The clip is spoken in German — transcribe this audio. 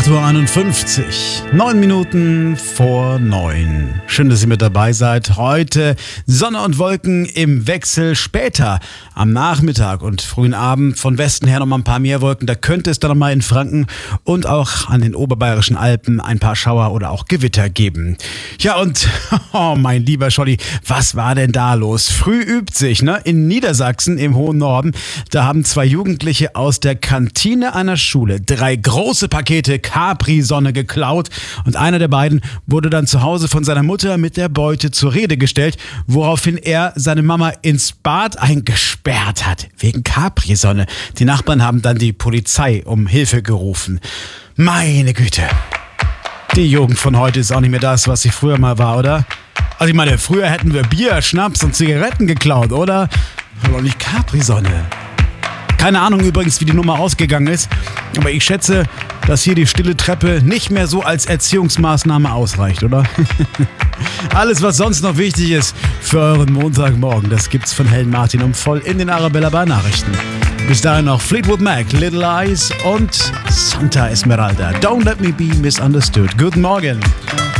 8:51 Uhr, 9 Minuten vor 9. Schön, dass ihr mit dabei seid. Heute Sonne und Wolken im Wechsel. Später am Nachmittag und frühen Abend von Westen her nochmal ein paar mehr Wolken. Da könnte es dann nochmal in Franken und auch an den oberbayerischen Alpen ein paar Schauer oder auch Gewitter geben. Ja, und oh, mein lieber Scholli, was war denn da los? Früh übt sich, ne? In Niedersachsen im hohen Norden. Da haben 2 Jugendliche aus der Kantine einer Schule 3 große Pakete Capri-Sonne geklaut und einer der beiden wurde dann zu Hause von seiner Mutter mit der Beute zur Rede gestellt, woraufhin er seine Mama ins Bad eingesperrt hat, wegen Capri-Sonne. Die Nachbarn haben dann die Polizei um Hilfe gerufen. Meine Güte, die Jugend von heute ist auch nicht mehr das, was sie früher mal war, oder? Also ich meine, früher hätten wir Bier, Schnaps und Zigaretten geklaut, oder? Aber nicht Capri-Sonne. Keine Ahnung übrigens, wie die Nummer ausgegangen ist, aber ich schätze, dass hier die stille Treppe nicht mehr so als Erziehungsmaßnahme ausreicht, oder? Alles, was sonst noch wichtig ist für euren Montagmorgen, das gibt's von Helen Martin um voll in den Arabella Bar Nachrichten. Bis dahin noch Fleetwood Mac, Little Eyes und Santa Esmeralda. Don't let me be misunderstood. Guten Morgen.